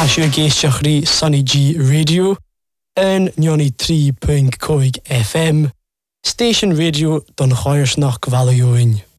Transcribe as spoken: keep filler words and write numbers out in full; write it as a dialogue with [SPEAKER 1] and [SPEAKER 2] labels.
[SPEAKER 1] Táisiú géisteach rí Sunny G Radio yn nioni tri pwynt coig F M, Station Radio don Choirsnach Valioin.